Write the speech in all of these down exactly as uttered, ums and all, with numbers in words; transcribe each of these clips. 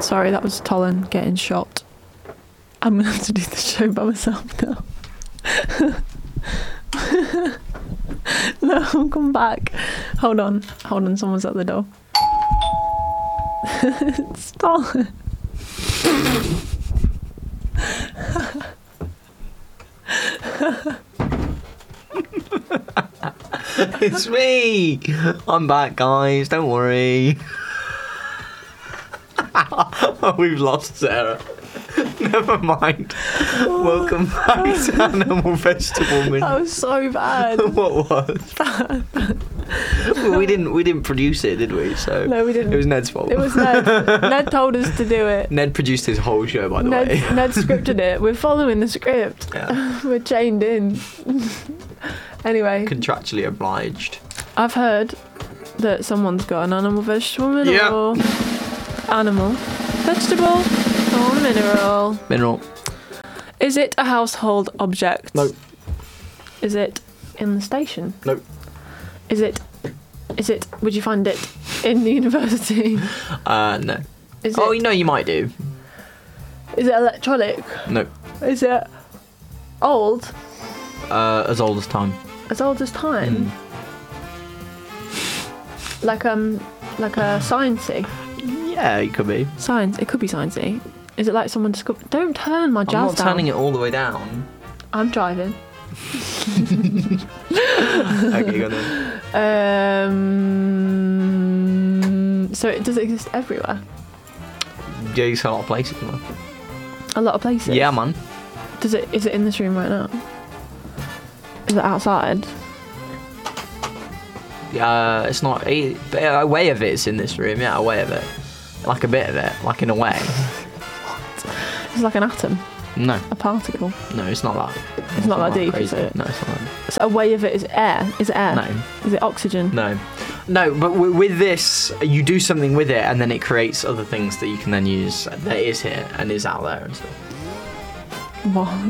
Sorry, that was Tolan getting shot. I'm going to have to do the show by myself now. No, I'll come back. Hold on. Hold on, someone's at the door. It's Tolan. It's me. I'm back, guys. Don't worry. We've lost Sarah. Never mind. Welcome back to Animal Vegetable Minute. That was so bad. What was? Well, we didn't. We didn't produce it, did we? So No, we didn't. It was Ned's fault. It was Ned. Ned told us to do it. Ned produced his whole show, by the Ned, way. Ned scripted it. We're following the script. Yeah. We're chained in. Anyway, Contractually obliged. I've heard that someone's got an animal, vegetable, mineral. Animal, vegetable, or mineral. Mineral. Is it a household object? No. Is it in the station? No. Is it? Is it? Would you find it in the university? Uh, no. Is Oh, it? you know, you might do. Is it electronic? No. Is it old? Uh, as old as time. As old as time? Mm. Like um, like a sciencey. Yeah, it could be. Science. It could be sciencey. Is it like someone discovered? Don't turn my jazz I'm not down. turning it all the way down. I'm driving. Okay, go on. Um. So it does it exist everywhere? Yeah, you see a lot of places, man. A lot of places. Yeah, man. Does it? Is it in this room right now? Is it outside? Uh, it's not. A, a way of it's in this room. Yeah, a way of it. Like a bit of it. Like in a way. It's like an atom, No, a particle. no, it's not that. It's not that deep, crazy. is it? No, it's not that. So a way of it is air. Is it air? No, Is it oxygen? no, no. But w- with this, you do something with it, and then it creates other things that you can then use. That is here and is out there and stuff. What?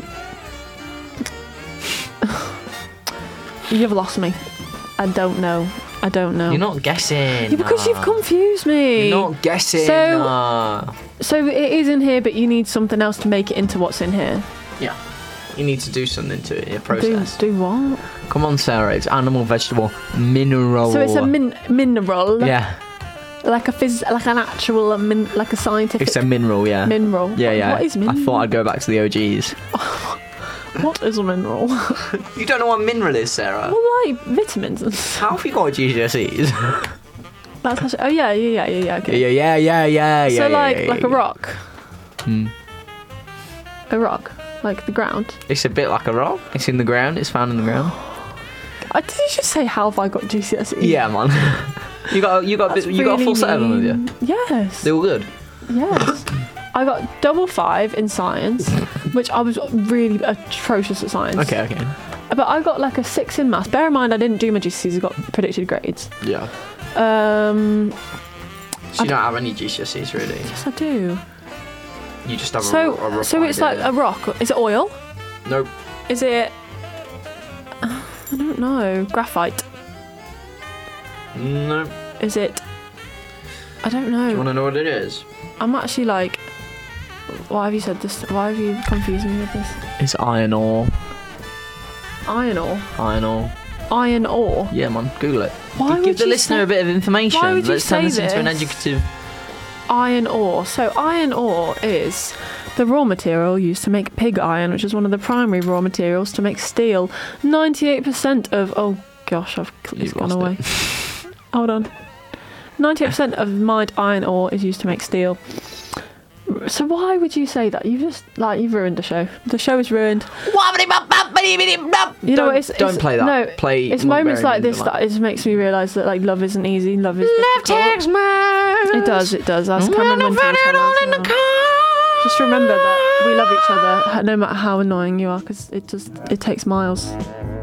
You've lost me. I don't know. I don't know. You're not guessing. Yeah, because you've nah. confused me. You're not guessing. So- nah. So it is in here, but you need something else to make it into what's in here. Yeah. You need to do something to it in a Do, process. do what? Come on, Sarah. It's animal, vegetable, mineral. So it's a min- mineral. Yeah. Like a phys- like an actual min- like a scientific. It's a mineral. Yeah. mineral. Yeah, What- yeah. What is mineral? I thought I'd go back to the O Gs. What is a mineral? You don't know what mineral is, Sarah? Well, like vitamins and stuff. How have you got G C S Es? That's actually, oh yeah, yeah, yeah, yeah, yeah. Okay. yeah, yeah, yeah, yeah, yeah. So yeah, like yeah, like yeah. a rock, Hmm. a rock, like the ground. It's a bit like a rock. It's in the ground. It's found in the ground. I did you just say how have I got G C S E? Yeah, man. you got you got a That's bit, you got a full really set of them with you. mean. Yes. They all good. Yes. I got double five in science, which I was really atrocious at science. Okay, okay. But I got like a six in maths. Bear in mind, I didn't do my G C S Es. I got predicted grades. Yeah. Um, So you don't have any G C S Es really. yes, I do. You just have So, a, a rough so it's like idea. a rock. Is it oil? Nope. Is it? I don't know. Graphite. Nope. Is it? I don't know. Do you want to know what it is? I'm actually like, why have you said this? Why have you confused me with this? It's iron ore. Iron ore. Iron ore. Iron ore. Yeah, man. Google it. Why Give, would give the you listener say- a bit of information. Why would you Let's turn say this into an this? educative. Iron ore. So iron ore is the raw material used to make pig iron, which is one of the primary raw materials to make steel. ninety-eight percent of oh gosh, I've it's You've gone lost away. Hold on. ninety-eight percent of mined iron ore is used to make steel. So why would you say that? You just like you've ruined the show. The show is ruined. You know, don't, it's, don't it's, play that. No, play. it's Not moments Very like this Midnight. that it just makes me realise that like love isn't easy. Love is Love difficult. takes miles. It does. It does. As When Cameron I Winter find was it telling all us in the as well. car. Just remember that we love each other, no matter how annoying you are, because it just it takes miles.